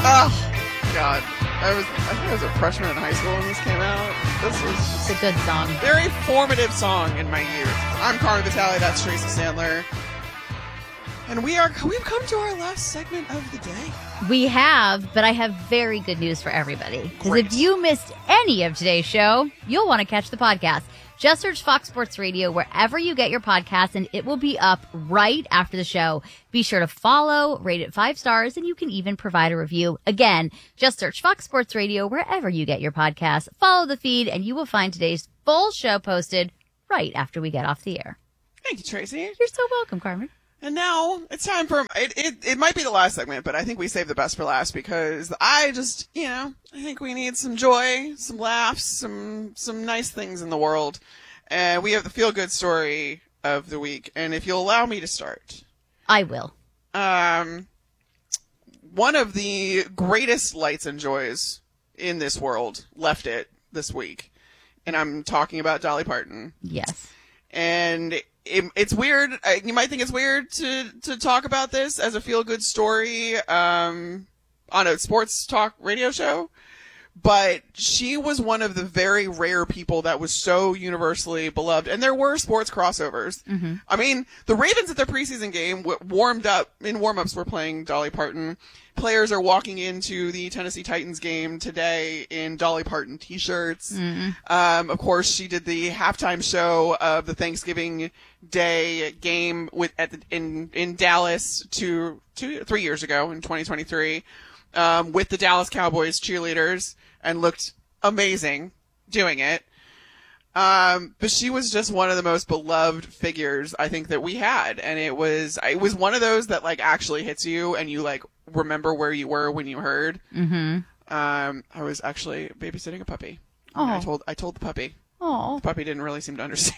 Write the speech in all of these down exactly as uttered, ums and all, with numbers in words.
Oh, God. I was, I think I was a freshman in high school when this came out. This was just It's a good song. very formative song in my youth. I'm Carter Vitale, that's Tracy Sandler. And we are, we've come to our last segment of the day. We have, but I have very good news for everybody. Because Great. if you missed any of today's show, you'll want to catch the podcast. Just search Fox Sports Radio wherever you get your podcasts, and it will be up right after the show. Be sure to follow, rate it five stars, and you can even provide a review. Again, just search Fox Sports Radio wherever you get your podcasts. Follow the feed, and you will find today's full show posted right after we get off the air. Thank you, Tracy. You're so welcome, Carmen. And now it's time for it, it. It might be the last segment, but I think we saved the best for last because I just, you know, I think we need some joy, some laughs, some some nice things in the world, and we have the feel good story of the week. And if you'll allow me to start, I will. Um, one of the greatest lights and joys in this world left it this week, and I'm talking about Dolly Parton. Yes. And it, it's weird. You might think it's weird to, to talk about this as a feel-good story um, on a sports talk radio show, but she was one of the very rare people that was so universally beloved. And there were sports crossovers. Mm-hmm. I mean, the Ravens at their preseason game w- warmed up, in warm-ups were playing Dolly Parton. Players are walking into the Tennessee Titans game today in Dolly Parton t-shirts. Mm-hmm. Um, of course, she did the halftime show of the Thanksgiving Day game with at the, in in Dallas two, two three years ago in twenty twenty-three um, with the Dallas Cowboys cheerleaders and looked amazing doing it. Um, but she was just one of the most beloved figures I think that we had, and it was it was one of those that like actually hits you and you like remember where you were when you heard. Mm-hmm. Um, I was actually babysitting a puppy. Oh. I told I told the puppy. Oh. The puppy didn't really seem to understand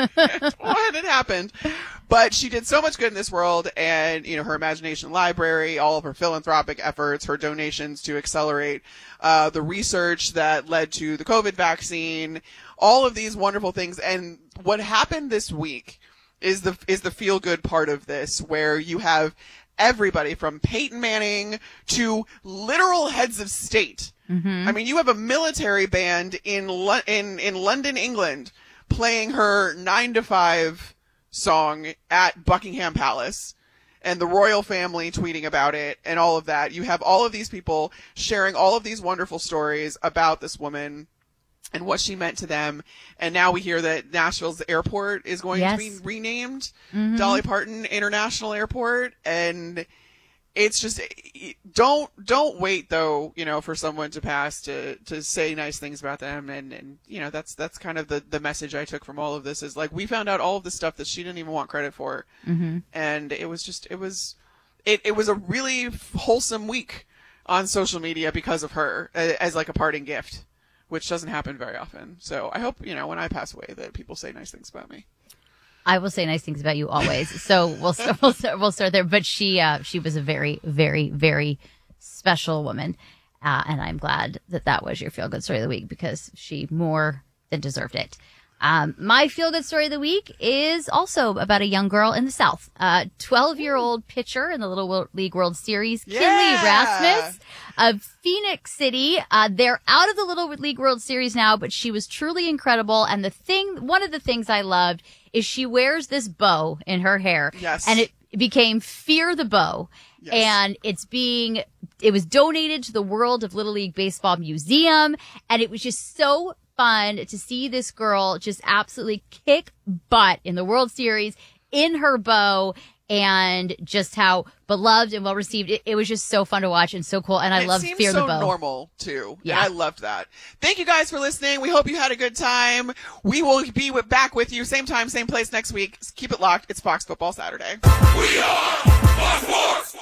what had happened, but she did so much good in this world, and you know her Imagination Library, all of her philanthropic efforts, her donations to accelerate uh, the research that led to the COVID vaccine, all of these wonderful things. And what happened this week is the is the feel good part of this, where you have everybody from Peyton Manning to literal heads of state. Mm-hmm. I mean, you have a military band in Lo- in in London, England, playing her nine to five song at Buckingham Palace, and the royal family tweeting about it, and all of that. You have all of these people sharing all of these wonderful stories about this woman and what she meant to them. And now we hear that Nashville's airport is going Yes. to be renamed Mm-hmm. Dolly Parton International Airport, and it's just don't don't wait though, you know, for someone to pass to to say nice things about them. And and you know, that's that's kind of the the message I took from all of this is like we found out all of the stuff that she didn't even want credit for. Mm-hmm. And it was just it was it it was a really wholesome week on social media because of her as like a parting gift, which doesn't happen very often. So I hope, you know, when I pass away that people say nice things about me. I will say nice things about you always. So we'll start, we'll start, we'll start there. But she, uh, she was a very, very, very special woman. Uh, and I'm glad that that was your feel good story of the week because she more than deserved it. Um, my feel good story of the week is also about a young girl in the South. Uh, twelve year old pitcher in the Little World League World Series, Yeah. Kinley Rasmus of Phoenix City. Uh, they're out of the Little League World Series now, but she was truly incredible. And the thing, one of the things I loved is she wears this bow in her hair. Yes. And it became Fear the Bow. Yes. And it's being, it was donated to the World of Little League Baseball Museum. And it was just so fun to see this girl just absolutely kick butt in the World Series in her bow, and just how beloved and well received. It, it was just so fun to watch and so cool. And I it love seems Fear so the Bow. normal too. Yeah. And I loved that. Thank you guys for listening. We hope you had a good time. We will be with, back with you same time, same place next week. Keep it locked. It's Fox Football Saturday. We are Fox Sports.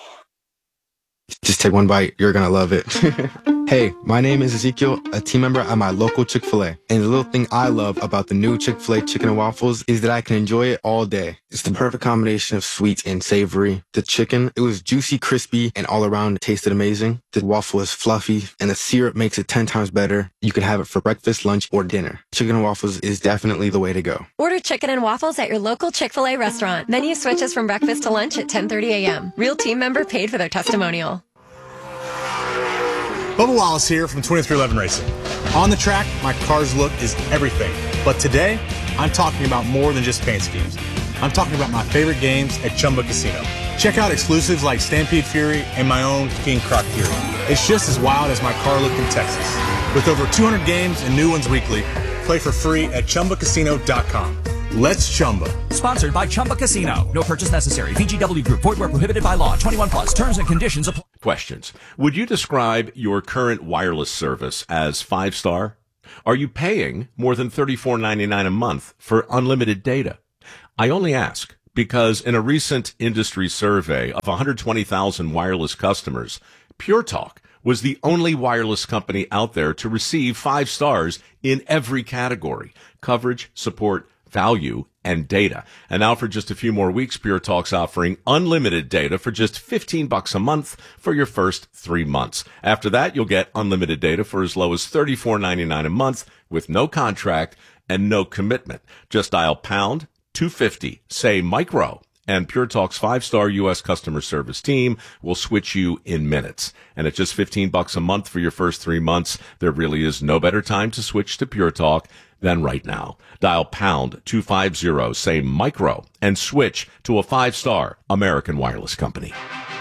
Just take one bite. You're going to love it. Hey, my name is Ezekiel, a team member at my local Chick-fil-A. And the little thing I love about the new Chick-fil-A chicken and waffles is that I can enjoy it all day. It's the perfect combination of sweet and savory. The chicken, it was juicy, crispy, and all around it tasted amazing. The waffle is fluffy, and the syrup makes it ten times better. You can have it for breakfast, lunch, or dinner. Chicken and waffles is definitely the way to go. Order chicken and waffles at your local Chick-fil-A restaurant. Menu switches from breakfast to lunch at ten thirty a.m. Real team member paid for their testimonial. Bubba Wallace here from twenty-three eleven Racing. On the track, my car's look is everything. But today, I'm talking about more than just paint schemes. I'm talking about my favorite games at Chumba Casino. Check out exclusives like Stampede Fury and my own King Croc Fury. It's just as wild as my car look in Texas. With over two hundred games and new ones weekly, play for free at chumba casino dot com. Let's Chumba. Sponsored by Chumba Casino. No purchase necessary. V G W Group. Void where prohibited by law. twenty-one plus. Terms and conditions apply. Questions. Would you describe your current wireless service as five-star? Are you paying more than thirty-four ninety-nine a month for unlimited data? I only ask because in a recent industry survey of one hundred twenty thousand wireless customers, Pure Talk was the only wireless company out there to receive five stars in every category: coverage, support, value, and data. And now for just a few more weeks, Pure Talk's offering unlimited data for just fifteen bucks a month for your first three months. After that, you'll get unlimited data for as low as thirty-four ninety-nine a month with no contract and no commitment. Just dial pound two fifty, say micro, and Pure Talk's five-star U S customer service team will switch you in minutes. And at just fifteen bucks a month for your first three months, there really is no better time to switch to Pure Talk than right now. Dial pound two fifty, say micro, and switch to a five-star American wireless company.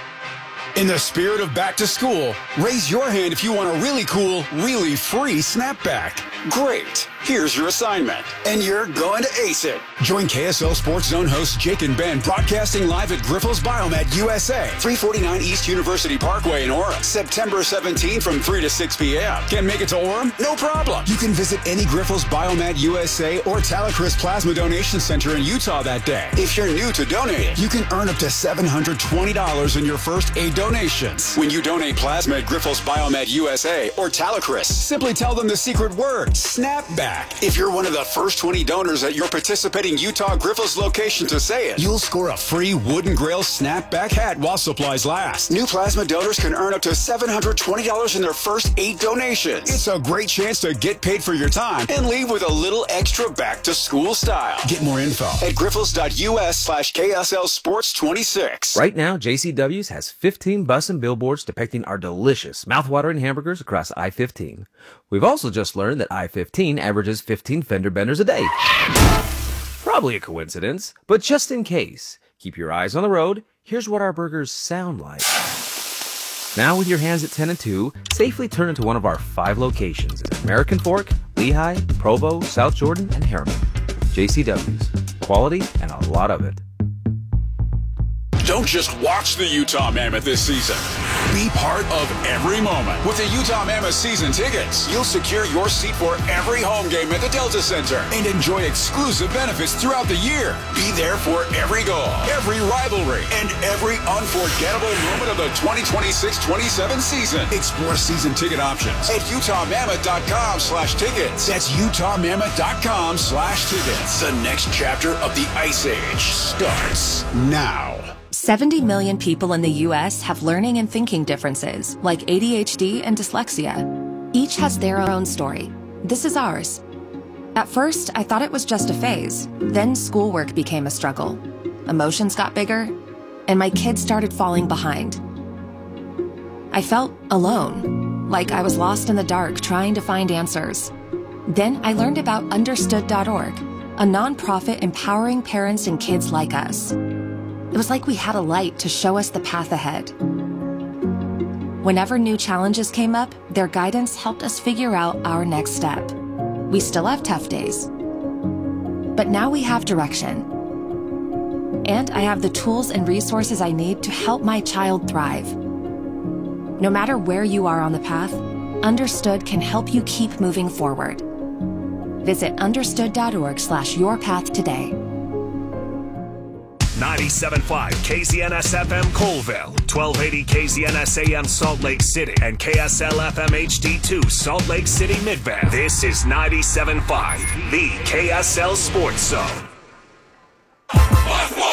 In the spirit of back to school, raise your hand if you want a really cool, really free snapback. Great. Here's your assignment, and you're going to ace it. Join K S L Sports Zone hosts Jake and Ben broadcasting live at Grifols Biomed U S A, three forty-nine East University Parkway in Orem, September seventeenth from three to six p.m. Can't make it to Orem? No problem. You can visit any Grifols Biomed U S A or Talacris Plasma Donation Center in Utah that day. If you're new to donating, you can earn up to seven hundred twenty dollars in your first eight donations. When you donate plasma at Grifols Biomed U S A or Talacris, simply tell them the secret word, snapback. If you're one of the first twenty donors at your participating Utah Grifols location to say it, you'll score a free Wooden Grail snapback hat while supplies last. New plasma donors can earn up to seven hundred twenty dollars in their first eight donations. It's a great chance to get paid for your time and leave with a little extra back to school style. Get more info at grifols.us slash KSL Sports 26. Right now, J C W's has fifteen bus and billboards depicting our delicious, mouthwatering hamburgers across I fifteen. We've also just learned that I fifteen averages fifteen fender benders a day. Probably a coincidence, but just in case, keep your eyes on the road. Here's what our burgers sound like. Now with your hands at ten and two, safely turn into one of our five locations in American Fork, Lehigh, Provo, South Jordan, and Harriman. J C W's. Quality and a lot of it. Don't just watch the Utah Mammoth this season. Be part of every moment. With the Utah Mammoth season tickets, you'll secure your seat for every home game at the Delta Center and enjoy exclusive benefits throughout the year. Be there for every goal, every rivalry, and every unforgettable moment of the twenty twenty-six twenty-seven season. Explore season ticket options at utahmammoth.com slash tickets. That's utahmammoth.com slash tickets. The next chapter of the Ice Age starts now. seventy million people in the U S have learning and thinking differences, like A D H D and dyslexia. Each has their own story. This is ours. At first, I thought it was just a phase. Then schoolwork became a struggle. Emotions got bigger, and my kids started falling behind. I felt alone, like I was lost in the dark trying to find answers. Then I learned about understood dot org, a nonprofit empowering parents and kids like us. It was like we had a light to show us the path ahead. Whenever new challenges came up, their guidance helped us figure out our next step. We still have tough days, but now we have direction. And I have the tools and resources I need to help my child thrive. No matter where you are on the path, Understood can help you keep moving forward. Visit understood.org slash your path today. ninety-seven point five K Z N S F M Colville, twelve eighty K Z N S A M Salt Lake City, and K S L F M H D two Salt Lake City Midvale. This is ninety-seven point five, the K S L Sports Zone. And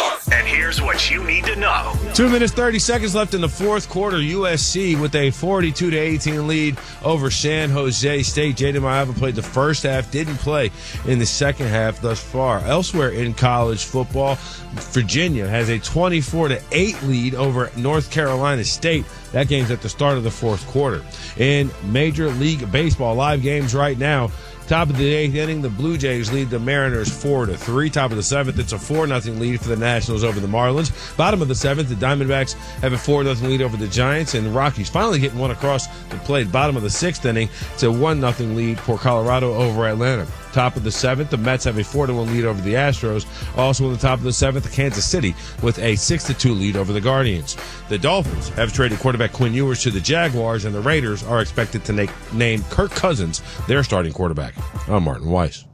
And here's what you need to know. Two minutes, thirty seconds left in the fourth quarter. U S C with a forty-two to eighteen lead over San Jose State. Jaden Maiava played the first half, didn't play in the second half thus far. Elsewhere in college football, Virginia has a twenty-four to eight lead over North Carolina State. That game's at the start of the fourth quarter. In Major League Baseball, live games right now. Top of the eighth inning, the Blue Jays lead the Mariners four to three. Top of the seventh, it's a four nothing lead for the Nationals over the Marlins. Bottom of the seventh, the Diamondbacks have a four nothing lead over the Giants, and the Rockies finally getting one across the plate. Bottom of the sixth inning, it's a one nothing lead for Colorado over Atlanta. Top of the seventh, the Mets have a four to one lead over the Astros. Also in the top of the seventh, Kansas City with a six to two lead over the Guardians. The Dolphins have traded quarterback Quinn Ewers to the Jaguars, and the Raiders are expected to na- name Kirk Cousins their starting quarterback. I'm Martin Weiss.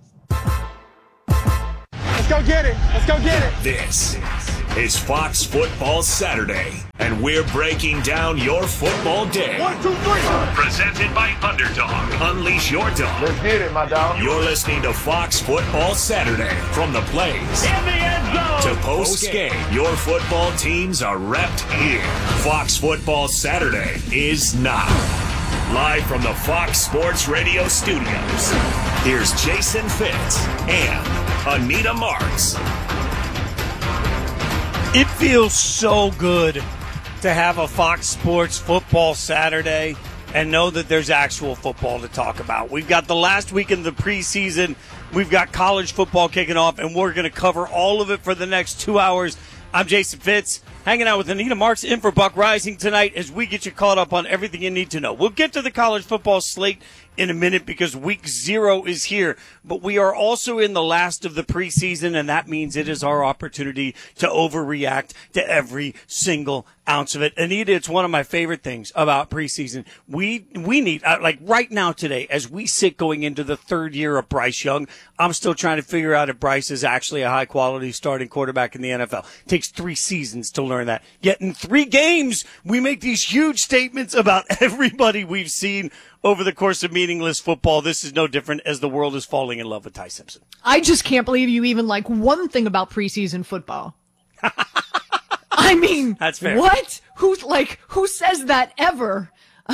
Let's go get it. Let's go get it. This is Fox Football Saturday, and we're breaking down your football day. One, two, three. Presented by Underdog. Unleash your dog. Let's get it, my dog. You're listening to Fox Football Saturday. From the plays In the end zone. to post-game, your football teams are repped here. Fox Football Saturday is now. Live from the Fox Sports Radio studios, here's Jason Fitz and Anita Marks. It feels so good to have a Fox Sports Football Saturday and know that there's actual football to talk about. We've got the last week in the preseason. We've got college football kicking off, and we're going to cover all of it for the next two hours. I'm Jason Fitz, hanging out with Anita Marks in for Buck Rising tonight as we get you caught up on everything you need to know. We'll get to the college football slate in a minute because week zero is here, but we are also in the last of the preseason, and that means it is our opportunity to overreact to every single ounce of it. Anita, it's one of my favorite things about preseason. We we need, uh, like right now today, as we sit going into the third year of Bryce Young, I'm still trying to figure out if Bryce is actually a high-quality starting quarterback in the N F L. It takes three seasons to learn that. Yet in three games, we make these huge statements about everybody we've seen over the course of meaningless football. This is no different as the world is falling in love with Ty Simpson. I just can't believe you even like one thing about preseason football. I mean, that's fair. What? Who's like, who says that ever?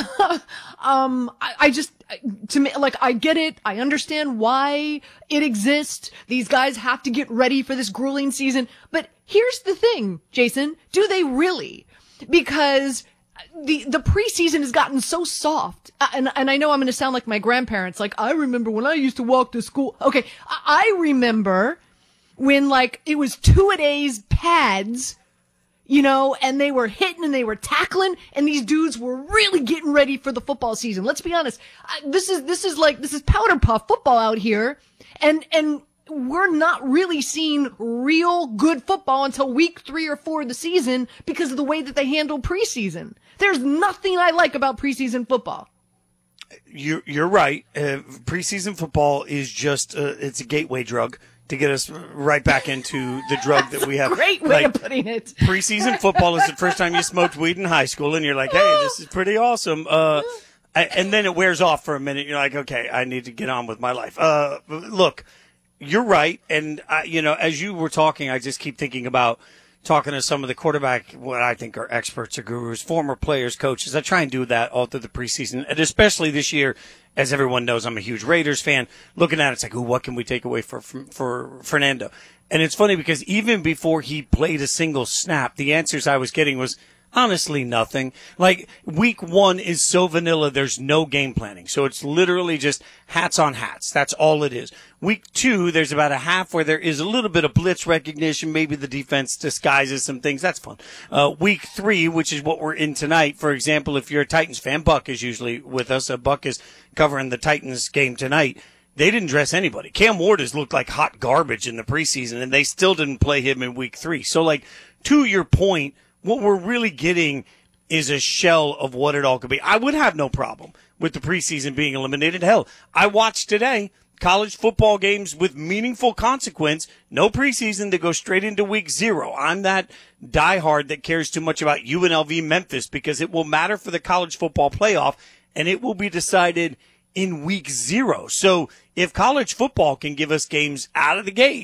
um, I, I just, to me, like, I get it. I understand why it exists. These guys have to get ready for this grueling season. But here's the thing, Jason. Do they really? Because the, the preseason has gotten so soft. Uh, and, and I know I'm going to sound like my grandparents. Like, I remember when I used to walk to school. Okay. I, I remember when, like, it was two-a-days pads, you know, and they were hitting and they were tackling, and these dudes were really getting ready for the football season. Let's be honest. I, this is, this is like, this is powder puff football out here. And, and we're not really seeing real good football until week three or four of the season because of the way that they handle preseason. There's nothing I like about preseason football. You're, you're right. Uh, preseason football is just, uh, it's a gateway drug to get us right back into the drug that we have. Great way like, of putting it. Preseason football is the first time you smoked weed in high school, and you're like, hey, this is pretty awesome. Uh, and then it wears off for a minute. You're like, okay, I need to get on with my life. Uh, look, you're right. And, I, you know, as you were talking, I just keep thinking about talking to some of the quarterback, what I think are experts or gurus, former players, coaches. I try and do that all through the preseason, and especially this year. As everyone knows, I'm a huge Raiders fan. Looking at it, it's like, ooh, what can we take away for, for, for Fernando? And it's funny because even before he played a single snap, the answers I was getting was honestly nothing. Like, week one is so vanilla, there's no game planning. So it's literally just hats on hats. That's all it is. Week two, there's about a half where there is a little bit of blitz recognition. Maybe the defense disguises some things. That's fun. Uh, week three, which is what we're in tonight. For example, if you're a Titans fan, Buck is usually with us. Uh, Buck is covering the Titans game tonight. They didn't dress anybody. Cam Ward has looked like hot garbage in the preseason, and they still didn't play him in week three. So, like, to your point, what we're really getting is a shell of what it all could be. I would have no problem with the preseason being eliminated. Hell, I watched today college football games with meaningful consequence, no preseason, to go straight into week zero. I'm that diehard that cares too much about U N L V Memphis because it will matter for the college football playoff, and it will be decided in week zero. So if college football can give us games out of the gates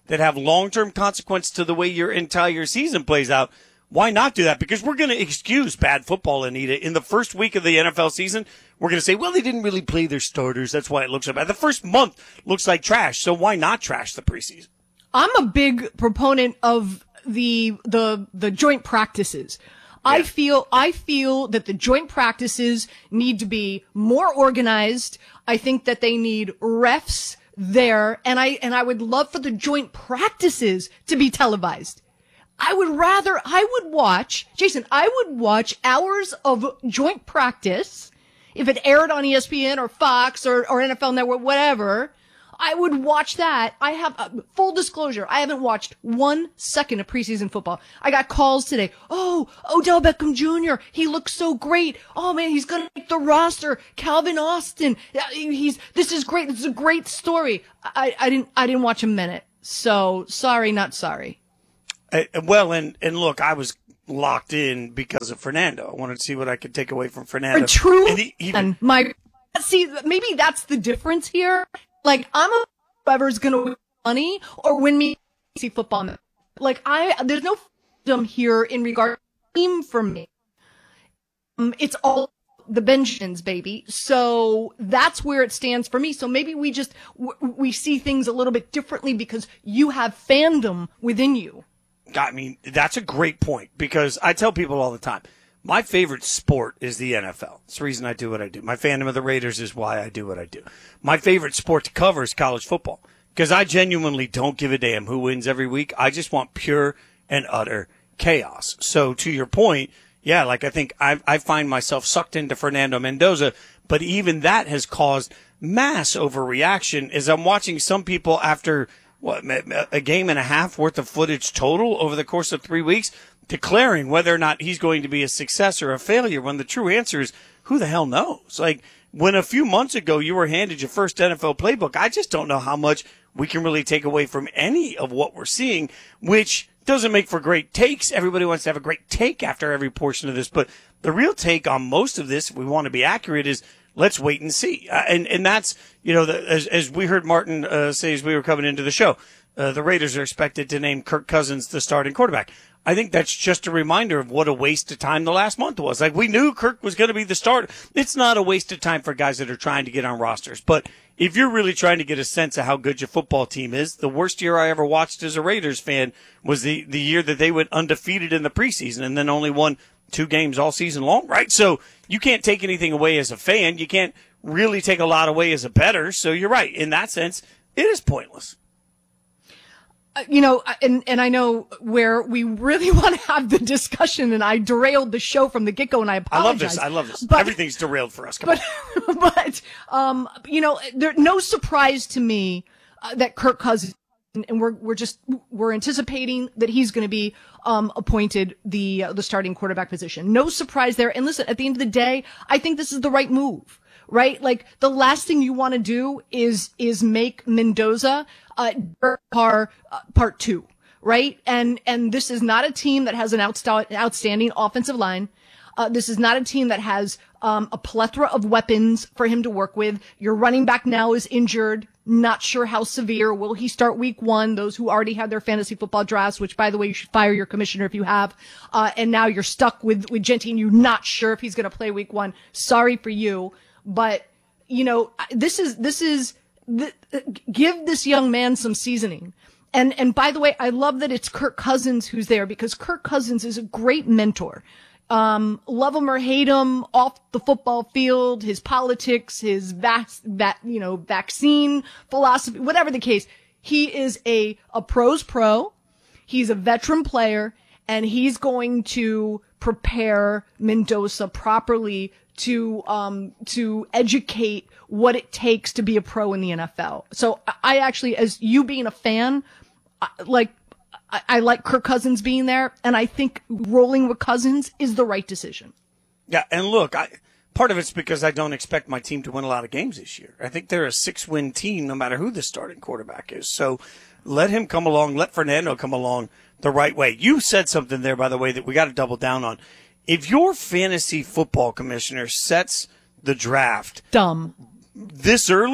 that have long-term consequence to the way your entire season plays out, why not do that? Because we're going to excuse bad football, Anita. In the first week of the N F L season, we're going to say, well, they didn't really play their starters. That's why it looks so bad. The first month looks like trash. So why not trash the preseason? I'm a big proponent of the the the joint practices. Yeah. I feel I feel that the joint practices need to be more organized. I think that they need refs there, and I and I would love for the joint practices to be televised. I would rather, I would watch, Jason, I would watch hours of joint practice if it aired on E S P N or Fox or, or N F L Network, whatever. I would watch that. I have, uh, full disclosure, I haven't watched one second of preseason football. I got calls today. Oh, Odell Beckham Junior He looks so great. Oh man, he's gonna make the roster. Calvin Austin. He's, this is great. This is a great story. I, I didn't, I didn't watch a minute. So, sorry, not sorry. Uh, well, and, and look, I was locked in because of Fernando. I wanted to see what I could take away from Fernando. True. And he, even, and my, see, maybe that's the difference here. Like, I'm a whoever's gonna win money or win me see football. Like, I, there's no freedom here in regard to team for me. Um, it's all the Benjamins, baby. So that's where it stands for me. So maybe we just, w- we see things a little bit differently because you have fandom within you. I mean, that's a great point because I tell people all the time, my favorite sport is the N F L. It's the reason I do what I do. My fandom of the Raiders is why I do what I do. My favorite sport to cover is college football because I genuinely don't give a damn who wins every week. I just want pure and utter chaos. So to your point, yeah, like I think I, I find myself sucked into Fernando Mendoza, but even that has caused mass overreaction as I'm watching some people after what, a game and a half worth of footage total over the course of three weeks, declaring whether or not he's going to be a success or a failure when the true answer is, who the hell knows? Like, when a few months ago you were handed your first N F L playbook, I just don't know how much we can really take away from any of what we're seeing, which doesn't make for great takes. Everybody wants to have a great take after every portion of this, but the real take on most of this, if we want to be accurate, is let's wait and see. Uh, and, and that's, you know, the, as, as we heard Martin uh, say as we were coming into the show, uh, the Raiders are expected to name Kirk Cousins the starting quarterback. I think that's just a reminder of what a waste of time the last month was. Like, we knew Kirk was going to be the starter. It's not a waste of time for guys that are trying to get on rosters. But if you're really trying to get a sense of how good your football team is, the worst year I ever watched as a Raiders fan was the, the year that they went undefeated in the preseason and then only won two games all season long, right? So you can't take anything away as a fan. You can't really take a lot away as a bettor. So you're right. In that sense, it is pointless. Uh, you know, and, and I know where we really want to have the discussion, and I derailed the show from the get-go, and I apologize. I love this. I love this. But, Everything's derailed for us. Come but, on. but, um, you know, there, no surprise to me uh, that Kirk Cousins, and we're, we're just, we're anticipating that he's going to be, um, appointed the, uh, the starting quarterback position. No surprise there. And listen, at the end of the day, I think this is the right move. Right? Like, the last thing you want to do is, is make Mendoza, uh, par, uh, part two. Right? And, and this is not a team that has an outsta- outstanding offensive line. Uh, this is not a team that has, um, a plethora of weapons for him to work with. Your running back now is injured. Not sure how severe. Will he start week one? Those who already have their fantasy football drafts, which, by the way, you should fire your commissioner if you have. Uh, and now you're stuck with, with Gentine. You're not sure if he's going to play week one. Sorry for you. But, you know, this is, this is, the, give this young man some seasoning. And, and by the way, I love that it's Kirk Cousins who's there because Kirk Cousins is a great mentor. Um, love him or hate him off the football field, his politics, his vac, vac, you know, vaccine philosophy, whatever the case. He is a, a pro's pro. He's a veteran player, and he's going to prepare Mendoza properly to, um, to educate what it takes to be a pro in the N F L. So I actually, as you being a fan, like, I, I like Kirk Cousins being there, and I think rolling with Cousins is the right decision. Yeah, and look, I, part of it's because I don't expect my team to win a lot of games this year. I think they're a six-win team no matter who the starting quarterback is. So let him come along, let Fernando come along the right way. You said something there, by the way, that we got to double down on. If your fantasy football commissioner sets the draft dumb this early,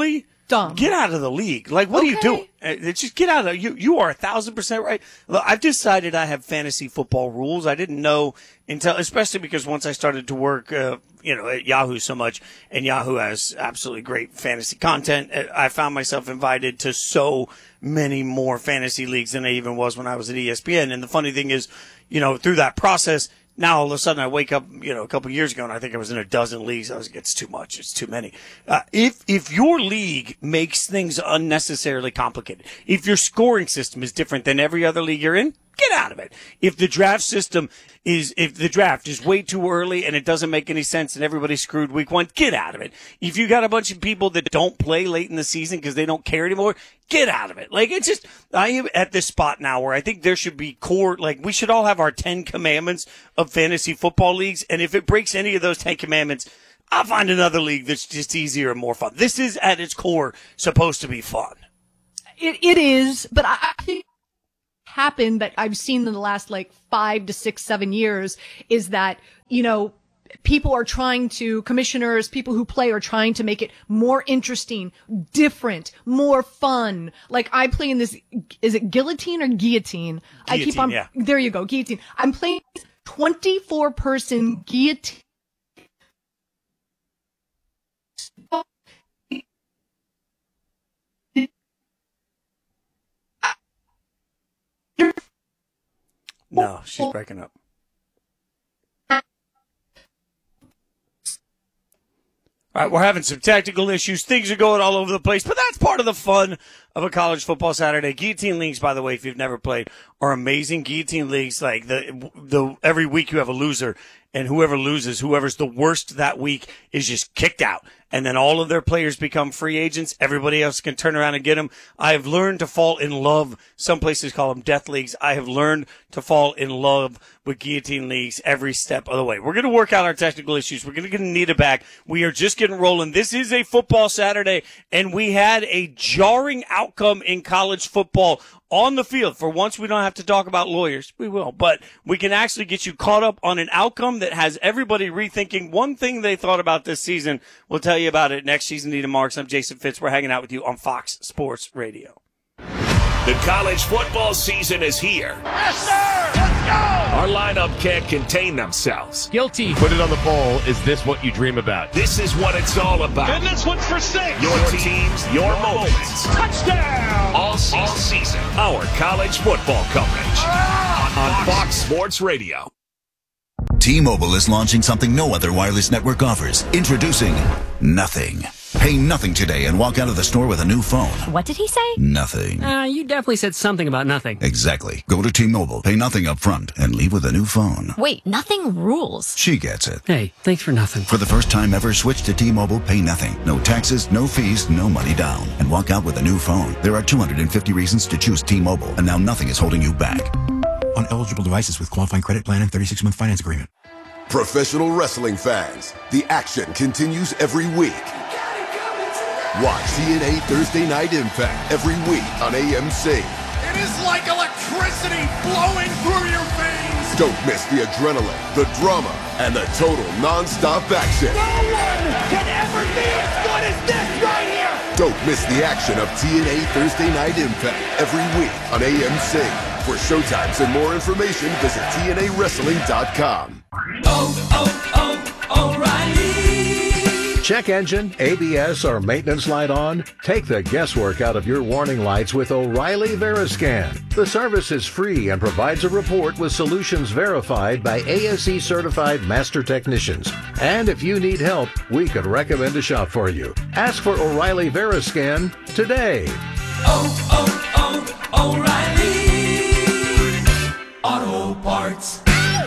dumb. Get out of the league. Like, what Okay. are you doing? Uh, It's just get out of you. You are a thousand percent right. Look, I've decided I have fantasy football rules. I didn't know until, especially because once I started to work, uh, you know, at Yahoo so much, and Yahoo has absolutely great fantasy content. uh, I found myself invited to so many more fantasy leagues than I even was when I was at E S P N. And the funny thing is, you know, through that process, now all of a sudden I wake up, you know, a couple of years ago and I think I was in a dozen leagues. I was like, it's too much. It's too many. Uh, if, if your league makes things unnecessarily complicated, if your scoring system is different than every other league you're in, get out of it. If the draft system is, if the draft is way too early and it doesn't make any sense and everybody's screwed week one, get out of it. If you got a bunch of people that don't play late in the season because they don't care anymore, get out of it. Like, it's just, I am at this spot now where I think there should be core, like, we should all have our Ten Commandments of fantasy football leagues. And if it breaks any of those Ten Commandments, I'll find another league that's just easier and more fun. This is at its core supposed to be fun. It it is, but I, I think happened that I've seen in the last like five to six, seven years is that, you know, people are trying to, commissioners, people who play are trying to make it more interesting, different, more fun. Like I play in this, is it guillotine or guillotine? I keep Guillotine, on, yeah. there you go, guillotine. I'm playing twenty-four person guillotine. No, she's breaking up. All right, we're having some technical issues. Things are going all over the place, but that's part of the fun of a college football Saturday. Guillotine leagues, by the way, if you've never played, are amazing. Guillotine leagues, like the the every week you have a loser, and whoever loses, whoever's the worst that week, is just kicked out. And then all of their players become free agents. Everybody else can turn around and get them. I have learned to fall in love. Some places call them death leagues. I have learned to fall in love with guillotine leagues every step of the way. We're going to work out our technical issues. We're going to get Anita back. We are just getting rolling. This is a football Saturday, and we had a jarring outcome in college football on the field. For once, we don't have to talk about lawyers. We will. But we can actually get you caught up on an outcome that has everybody rethinking one thing they thought about this season. We'll tell you about it next season. Anita Marks. I'm Jason Fitz. We're hanging out with you on Fox Sports Radio. The college football season is here. Yes, sir! Let's go! Our lineup can't contain themselves. Guilty. Put it on the poll. Is this what you dream about? This is what it's all about. And this one's for six. Your teams, your moments. Touchdown! All season. All season. Our college football coverage Ah! on Fox Sports Radio. T-Mobile is launching something no other wireless network offers. Introducing Nothing. Pay nothing today and walk out of the store with a new phone. What did he say? Nothing. Uh, you definitely said something about nothing. Exactly. Go to T-Mobile, pay nothing up front, and leave with a new phone. Wait, nothing rules. She gets it. Hey, thanks for nothing. For the first time ever, switch to T-Mobile, pay nothing. No taxes, no fees, no money down. And walk out with a new phone. There are two hundred fifty reasons to choose T-Mobile, and now nothing is holding you back. On eligible devices with qualifying credit plan and thirty-six month finance agreement. Professional wrestling fans, the action continues every week. Watch T N A Thursday Night Impact every week on A M C. It is like electricity flowing through your veins. Don't miss the adrenaline, the drama, and the total non-stop action. No one can ever be as good as this right here. Don't miss the action of T N A Thursday Night Impact every week on A M C. For showtimes and more information, visit T N A wrestling dot com. Oh, oh, oh, O'Reilly. Check engine, A B S, or maintenance light on? Take the guesswork out of your warning lights with O'Reilly Veriscan. The service is free and provides a report with solutions verified by A S E certified master technicians. And if you need help, we could recommend a shop for you. Ask for O'Reilly Veriscan today. Oh, oh, oh, O'Reilly. Auto Parts.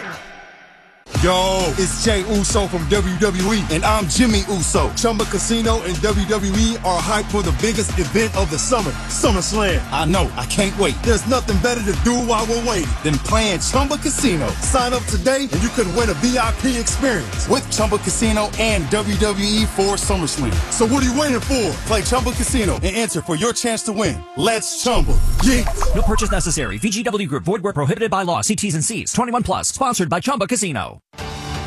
Yo, it's Jay Uso from W W E, and I'm Jimmy Uso. Chumba Casino and W W E are hyped for the biggest event of the summer, SummerSlam. I know, I can't wait. There's nothing better to do while we're waiting than playing Chumba Casino. Sign up today and you could win a V I P experience with Chumba Casino and W W E for SummerSlam. So what are you waiting for? Play Chumba Casino and enter for your chance to win. Let's Chumba. Yeah. No purchase necessary. V G W Group. Void where prohibited by law. See T's and C's. twenty-one plus. Sponsored by Chumba Casino.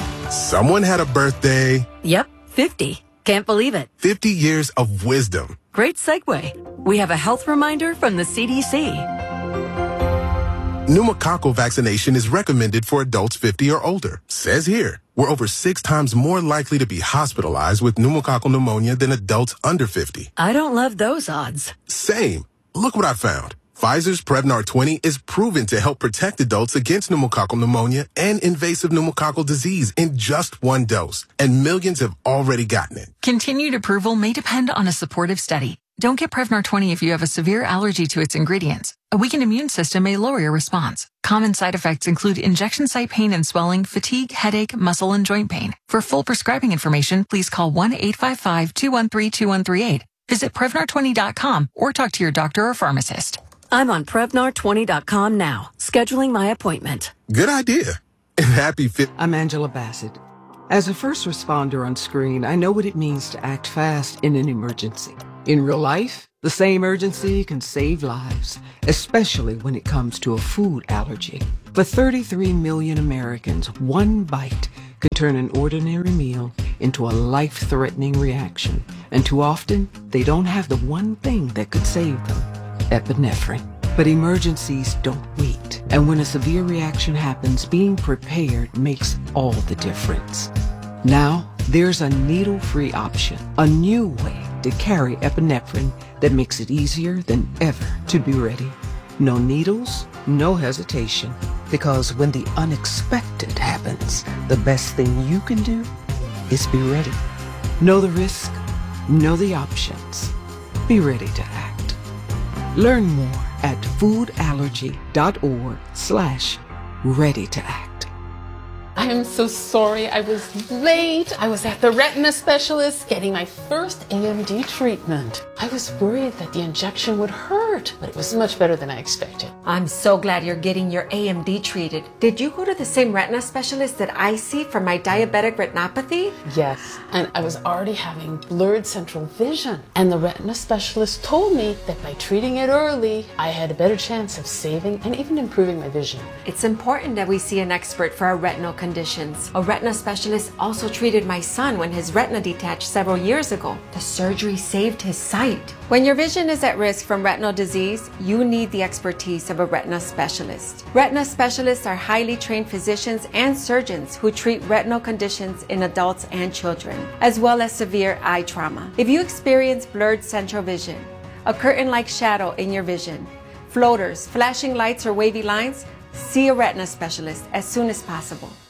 Someone had a birthday. Yep, fifty. Can't believe it. fifty years of wisdom. Great segue. We have a health reminder from the C D C. Pneumococcal vaccination is recommended for adults fifty or older. Says here, we're over six times more likely to be hospitalized with pneumococcal pneumonia than adults under fifty. I don't love those odds. Same. Look what I found. Pfizer's Prevnar twenty is proven to help protect adults against pneumococcal pneumonia and invasive pneumococcal disease in just one dose. And millions have already gotten it. Continued approval may depend on a supportive study. Don't get Prevnar twenty if you have a severe allergy to its ingredients. A weakened immune system may lower your response. Common side effects include injection site pain and swelling, fatigue, headache, muscle, and joint pain. For full prescribing information, please call one eight five five, two one three, two one three eight. Visit Prevnar twenty dot com or talk to your doctor or pharmacist. I'm on Prevnar twenty dot com now, scheduling my appointment. Good idea. And happy fit. I'm Angela Bassett. As a first responder on screen, I know what it means to act fast in an emergency. In real life, the same urgency can save lives, especially when it comes to a food allergy. For thirty-three million Americans, one bite could turn an ordinary meal into a life-threatening reaction. And too often, they don't have the one thing that could save them, epinephrine. But emergencies don't wait. And when a severe reaction happens, being prepared makes all the difference. Now, there's a needle-free option, a new way to carry epinephrine that makes it easier than ever to be ready. No needles, no hesitation, because when the unexpected happens, the best thing you can do is be ready. Know the risk, know the options, be ready to act. Learn more at foodallergy.org slash ready to act. I am so sorry I was late. I was at the retina specialist getting my first A M D treatment. I was worried that the injection would hurt, but it was much better than I expected. I'm so glad you're getting your A M D treated. Did you go to the same retina specialist that I see for my diabetic retinopathy? Yes, and I was already having blurred central vision. And the retina specialist told me that by treating it early, I had a better chance of saving and even improving my vision. It's important that we see an expert for our retinal conditions. A retina specialist also treated my son when his retina detached several years ago. The surgery saved his sight. When your vision is at risk from retinal disease, you need the expertise of a retina specialist. Retina specialists are highly trained physicians and surgeons who treat retinal conditions in adults and children, as well as severe eye trauma. If you experience blurred central vision, a curtain-like shadow in your vision, floaters, flashing lights, or wavy lines, see a retina specialist as soon as possible.